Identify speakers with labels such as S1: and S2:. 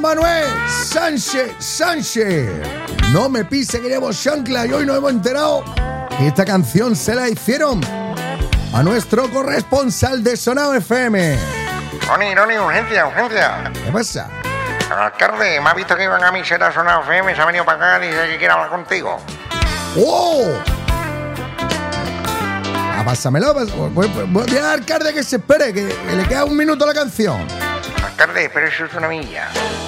S1: Manuel Sánchez. No me pise que llevo chancla y hoy nos hemos enterado que esta canción se la hicieron a nuestro corresponsal de Sonado FM.
S2: Ronnie, urgencia.
S1: ¿Qué pasa?
S2: El alcalde me ha visto que iban a misera a Sonado FM, se ha venido para acá y dice que quiere hablar contigo.
S1: ¡Oh! Pásamelo. Voy al alcalde que se espere, que le queda un minuto a la canción.
S2: Alcalde, pero eso es una milla.